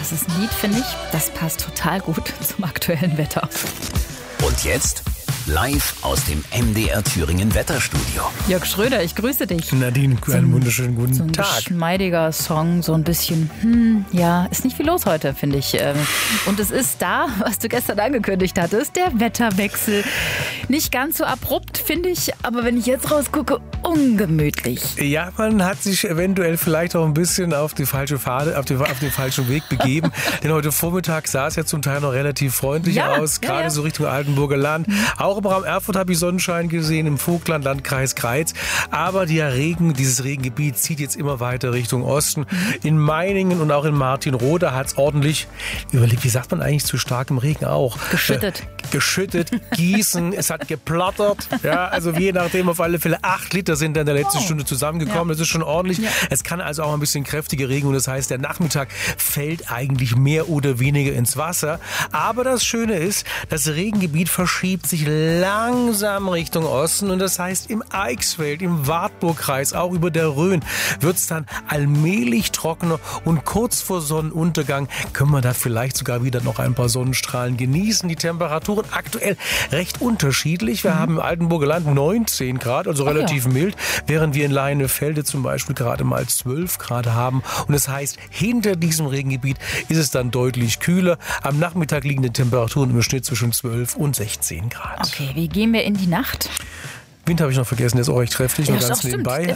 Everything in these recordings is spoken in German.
das ist ein Lied, finde ich, das passt total gut zum aktuellen Wetter. Und jetzt live aus dem MDR Thüringen Wetterstudio. Jörg Schröder, ich grüße dich. Nadine, einen wunderschönen guten Tag. So ein geschmeidiger Song, so ein bisschen, ist nicht viel los heute, finde ich. Und es ist da, was du gestern angekündigt hattest, der Wetterwechsel. Nicht ganz so abrupt, finde ich, aber wenn ich jetzt rausgucke, ungemütlich. Ja, man hat sich eventuell vielleicht auch ein bisschen auf die falsche Pfade, auf den falschen Weg begeben. Denn heute Vormittag sah es ja zum Teil noch relativ freundlich aus, gerade so Richtung Altenburger Land. Auch im Raum Erfurt habe ich Sonnenschein gesehen, im Vogtland, Landkreis Greiz. Aber dieses Regengebiet zieht jetzt immer weiter Richtung Osten. In Meiningen und auch in Martinroda hat es ordentlich, überlegt, wie sagt man eigentlich zu starkem Regen auch? Geschüttet, Gießen, es hat geplattert. Ja, also je nachdem, auf alle Fälle 8 Liter sind in der letzten Stunde zusammengekommen. Das ist schon ordentlich. Ja. Es kann also auch ein bisschen kräftiger regnen und das heißt, der Nachmittag fällt eigentlich mehr oder weniger ins Wasser. Aber das Schöne ist, das Regengebiet verschiebt sich langsam Richtung Osten und das heißt, im Eichsfeld, im Wartburgkreis, auch über der Rhön, wird es dann allmählich trockener und kurz vor Sonnenuntergang können wir da vielleicht sogar wieder noch ein paar Sonnenstrahlen genießen. Die Temperaturen aktuell recht unterschiedlich. Wir haben im Altenburger Land 19 Grad, also relativ mild, während wir in Leinefelde zum Beispiel gerade mal 12 Grad haben. Und das heißt, hinter diesem Regengebiet ist es dann deutlich kühler. Am Nachmittag liegen die Temperaturen im Schnitt zwischen 12 und 16 Grad. Okay, wie gehen wir in die Nacht? Wind habe ich noch vergessen, der ist auch recht kräftig, nur ganz nebenbei.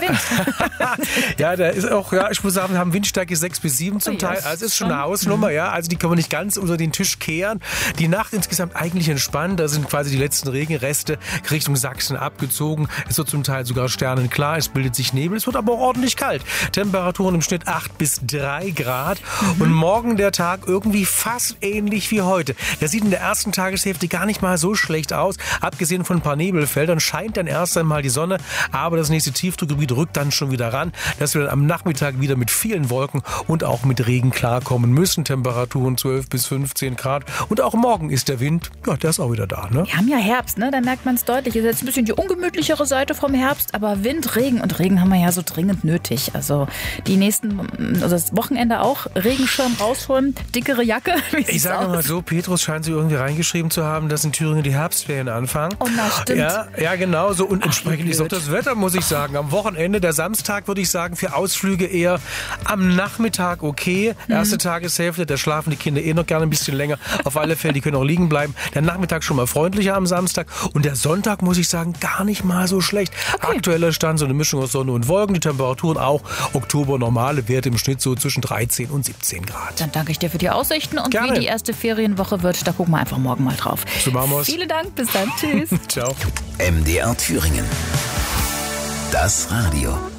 Ja, der ist auch, ich muss sagen, wir haben Windstärke 6 bis 7 zum Teil. Also ist schon eine Hausnummer, also die können wir nicht ganz unter den Tisch kehren. Die Nacht insgesamt eigentlich entspannt, da sind quasi die letzten Regenreste Richtung Sachsen abgezogen. Es wird zum Teil sogar sternenklar, es bildet sich Nebel, es wird aber auch ordentlich kalt. Temperaturen im Schnitt 8 bis 3 Grad. Und morgen der Tag irgendwie fast ähnlich wie heute. Der sieht in der ersten Tageshälfte gar nicht mal so schlecht aus. Abgesehen von ein paar Nebelfeldern scheint dann erst einmal die Sonne, aber das nächste Tiefdruckgebiet rückt dann schon wieder ran, dass wir dann am Nachmittag wieder mit vielen Wolken und auch mit Regen klarkommen müssen. Temperaturen 12 bis 15 Grad und auch morgen ist der Wind, der ist auch wieder da. Ne? Wir haben ja Herbst, da merkt man es deutlich. Ist jetzt ein bisschen die ungemütlichere Seite vom Herbst, aber Wind, Regen und Regen haben wir ja so dringend nötig. Also das Wochenende auch, Regenschirm rausholen, dickere Jacke. Ich sage mal so, Petrus scheint sich irgendwie reingeschrieben zu haben, dass in Thüringen die Herbstferien anfangen. Oh, na, stimmt. Ja, genau so. Und entsprechend ist auch das Wetter, muss ich sagen. Am Wochenende, der Samstag, würde ich sagen, für Ausflüge eher am Nachmittag okay. Erste Tageshälfte, da schlafen die Kinder noch gerne ein bisschen länger. Auf alle Fälle, die können auch liegen bleiben. Der Nachmittag schon mal freundlicher am Samstag. Und der Sonntag, muss ich sagen, gar nicht mal so schlecht. Okay. Aktueller Stand, so eine Mischung aus Sonne und Wolken. Die Temperaturen auch Oktober normale Werte im Schnitt so zwischen 13 und 17 Grad. Dann danke ich dir für die Aussichten. Und gerne. Wie die erste Ferienwoche wird, da gucken wir einfach morgen mal drauf. So machen wir's. Vielen Dank, bis dann. Tschüss. Ciao. MDR Thüringen. Das Radio.